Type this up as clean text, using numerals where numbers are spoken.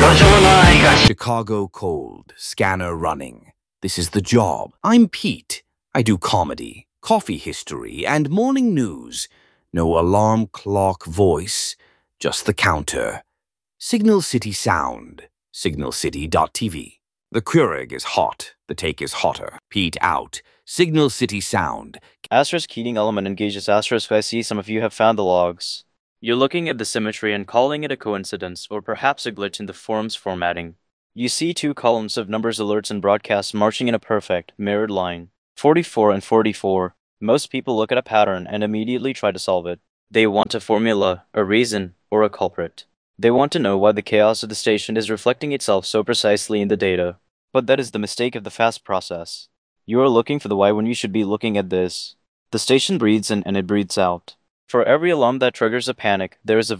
Chicago cold, scanner running. This is the job. I'm Pete. I do comedy, coffee history, and morning news. No alarm clock voice, just the counter. Signal City sound, signalcity.tv. The Keurig is hot, the take is hotter. Pete out. Signal City sound. Asterisk heating element engages asterisk. I see some of you have found the logs. You're looking at the symmetry and calling it a coincidence, or perhaps a glitch in the forum's formatting. You see two columns of numbers, alerts, and broadcasts marching in a perfect, mirrored line. 44 and 44. Most people look at a pattern and immediately try to solve it. They want a formula, a reason, or a culprit. They want to know why the chaos of the station is reflecting itself so precisely in the data. But that is the mistake of the fast process. You are looking for the why when you should be looking at this. The station breathes in and it breathes out. For every alarm that triggers a panic, there is a